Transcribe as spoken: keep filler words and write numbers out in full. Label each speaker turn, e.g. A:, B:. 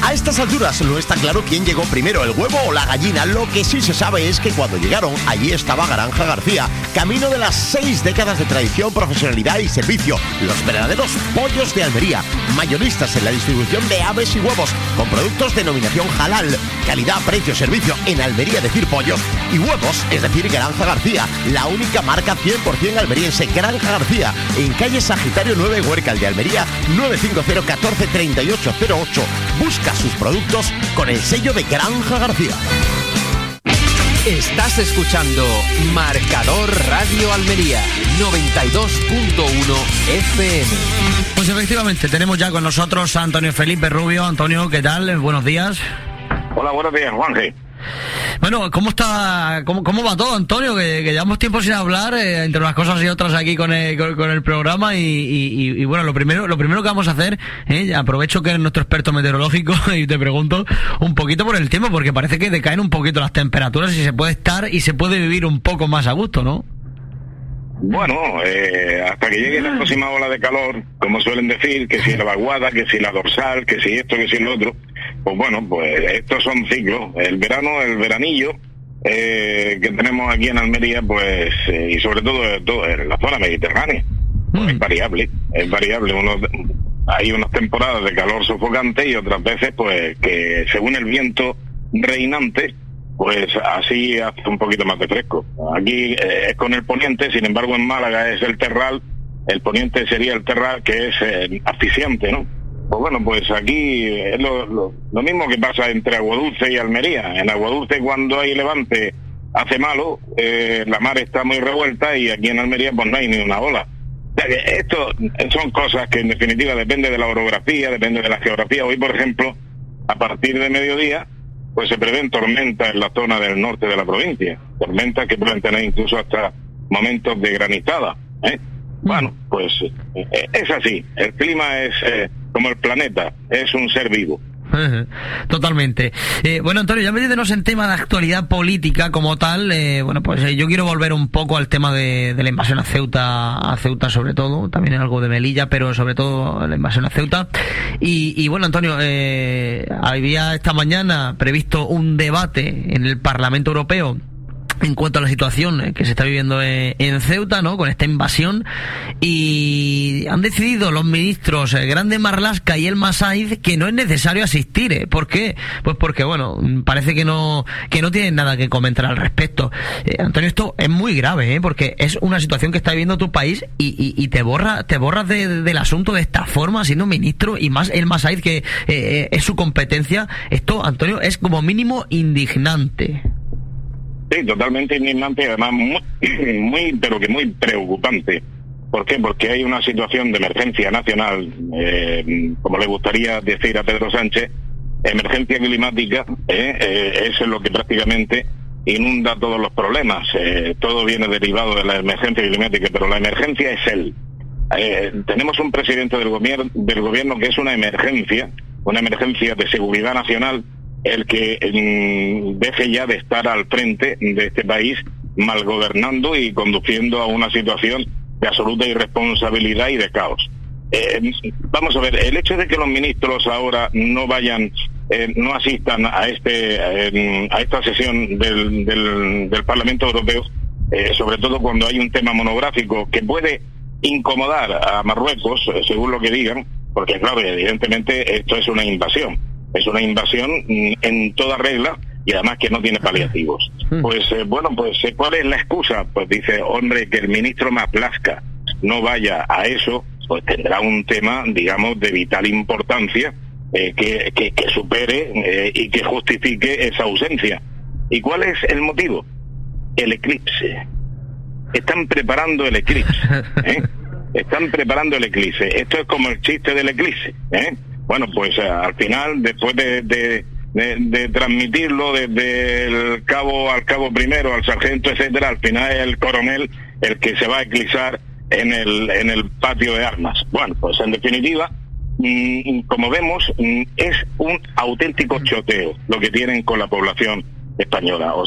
A: A estas alturas no está claro quién llegó primero, el huevo o la gallina. Lo que sí se sabe es que cuando llegaron, allí estaba Granja García, camino de las seis décadas de tradición, profesionalidad y servicio. Los verdaderos pollos de Almería, mayoristas en la distribución de aves y huevos, con productos denominación halal, calidad, precio, servicio. En Almería decir pollos y huevos, es decir, Granja García, la única marca cien por ciento almeriense. Granja García, en calle Sagitario nueve, Huércal de Almería, nueve cinco cero, uno cuatro, tres ocho cero ocho. Busca sus productos con el sello de Granja García.
B: Estás escuchando Marcador Radio Almería, noventa y dos punto uno F M.
C: Pues efectivamente, tenemos ya con nosotros a Antonio Felipe Rubio. Antonio, ¿qué tal? Buenos días.
D: Hola, buenos días, Juanje.
C: Bueno, ¿cómo está, cómo, cómo va todo, Antonio? Que, que llevamos tiempo sin hablar, eh, entre unas cosas y otras aquí con el, con, con el programa y, y, y bueno, lo primero, lo primero que vamos a hacer, eh, aprovecho que eres nuestro experto meteorológico y te pregunto un poquito por el tiempo, porque parece que decaen un poquito las temperaturas y se puede estar y se puede vivir un poco más a gusto, ¿no?
D: Bueno, eh, hasta que llegue la próxima ola de calor, como suelen decir, que si la vaguada, que si la dorsal, que si esto, que si lo otro, pues bueno, pues estos son ciclos. El verano, el veranillo eh, que tenemos aquí en Almería, pues, eh, y sobre todo, todo en la zona mediterránea, pues mm. es variable, es variable. Uno, hay unas temporadas de calor sofocante y otras veces, pues, que según el viento reinante, pues así hace un poquito más de fresco. Aquí eh, es con el poniente, sin embargo en Málaga es el terral, el poniente sería el terral, que es eh, asfixiante, ¿no? Pues bueno, pues aquí es lo, lo, lo mismo que pasa entre Aguadulce y Almería. En Aguadulce cuando hay levante hace malo, eh, la mar está muy revuelta y aquí en Almería pues no hay ni una ola. O sea que esto son cosas que en definitiva depende de la orografía, depende de la geografía. Hoy, por ejemplo, a partir de mediodía, pues se prevén tormentas en la zona del norte de la provincia, tormentas que pueden tener incluso hasta momentos de granizada, ¿eh? Bueno, pues eh, es así, el clima es eh, como el planeta, es un ser vivo.
C: Totalmente. Eh, bueno, Antonio, ya metiéndonos en tema de actualidad política como tal, eh, bueno, pues eh, yo quiero volver un poco al tema de, de la invasión a Ceuta, a Ceuta sobre todo, también algo de Melilla, pero sobre todo la invasión a Ceuta. Y, y bueno, Antonio, eh, había esta mañana previsto un debate en el Parlamento Europeo en cuanto a la situación que se está viviendo en Ceuta, ¿no? Con esta invasión, y han decidido los ministros Grande Marlaska y Elma Saiz que no es necesario asistir, ¿eh? ¿Por qué? Pues porque, bueno, parece que no que no tienen nada que comentar al respecto. Eh, Antonio, esto es muy grave, ¿eh? Porque es una situación que está viviendo tu país y, y, y te borra, te borras de, de, del asunto de esta forma, siendo ministro, y más Elma Saiz, que eh, es su competencia. Esto, Antonio, es como mínimo indignante.
D: Sí, totalmente indignante y además muy, muy, pero que muy preocupante. ¿Por qué? Porque hay una situación de emergencia nacional, eh, como le gustaría decir a Pedro Sánchez, emergencia climática, eh, eh, eso es lo que prácticamente inunda todos los problemas. Eh, todo viene derivado de la emergencia climática, pero la emergencia es él. Eh, tenemos un presidente del gobierno, del gobierno que es una emergencia, una emergencia de seguridad nacional, el que mm, deje ya de estar al frente de este país mal gobernando y conduciendo a una situación de absoluta irresponsabilidad y de caos. Eh, vamos a ver, el hecho de que los ministros ahora no vayan, eh, no asistan a este eh, a esta sesión del, del, del Parlamento Europeo, eh, sobre todo cuando hay un tema monográfico que puede incomodar a Marruecos, eh, según lo que digan, porque claro, evidentemente esto es una invasión. Es una invasión en toda regla y además que no tiene paliativos. Pues eh, bueno, pues ¿cuál es la excusa? Pues dice, hombre, que el ministro Marlaska no vaya a eso, pues tendrá un tema, digamos, de vital importancia eh, que, que, que supere eh, y que justifique esa ausencia. ¿Y cuál es el motivo? El eclipse. Están preparando el eclipse, ¿eh? Están preparando el eclipse. Esto es como el chiste del eclipse, ¿eh? Bueno, pues uh, al final, después de, de, de, de transmitirlo desde el cabo al cabo primero, al sargento, etcétera, al final es el coronel el que se va a eclipsar en el en el patio de armas. Bueno, pues en definitiva, mmm, como vemos, mmm, es un auténtico choteo lo que tienen con la población española. O